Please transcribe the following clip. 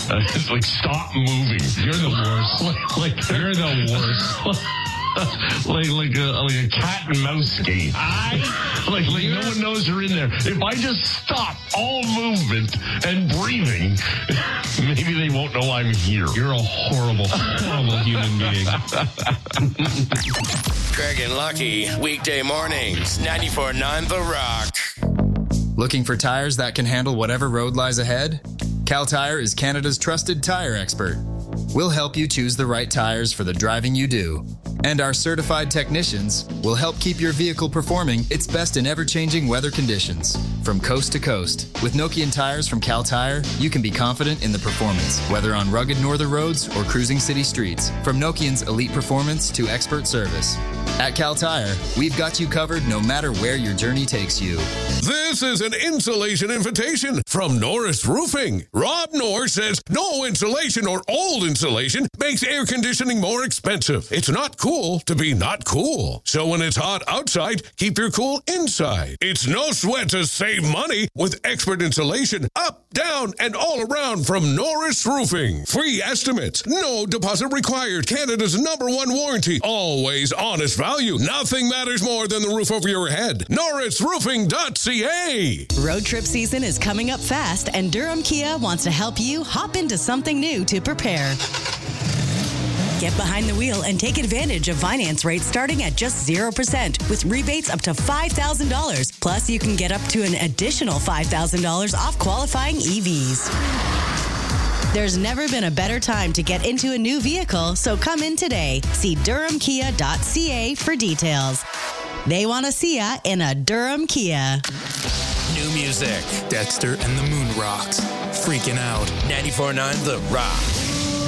It's like, stop moving. You're the worst. You're the worst. like a cat and mouse game. Like no one knows you're in there. If I just stop all movement and breathing, maybe they won't know I'm here. You're a horrible, horrible human being. Craig and Lucky, weekday mornings, 94.9 The Rock. Looking for tires that can handle whatever road lies ahead? Cal Tire is Canada's trusted tire expert. We'll help you choose the right tires for the driving you do. And our certified technicians will help keep your vehicle performing its best in ever-changing weather conditions. From coast to coast, with Nokian tires from Cal Tire, you can be confident in the performance, whether on rugged northern roads or cruising city streets. From Nokian's elite performance to expert service. At Cal Tire, we've got you covered no matter where your journey takes you. This is an insulation invitation from Norris Roofing. Rob Norris says no insulation or old insulation makes air conditioning more expensive. It's not cool to be not cool. So when it's hot outside, keep your cool inside. It's no sweat to save money with expert insulation up, down, and all around from Norris Roofing. Free estimates, no deposit required. Canada's #1 warranty. Always honest value. Nothing matters more than the roof over your head. NorrisRoofing.ca. Road trip season is coming up fast, and Durham Kia wants to help you hop into something new to prepare. Get behind the wheel and take advantage of finance rates starting at just 0% with rebates up to $5,000. Plus, you can get up to an additional $5,000 off qualifying EVs. There's never been a better time to get into a new vehicle, so come in today. See DurhamKia.ca for details. They want to see ya in a Durham Kia. New music. Dexter and the Moon Rocks. Freaking out. 94.9 The Rock.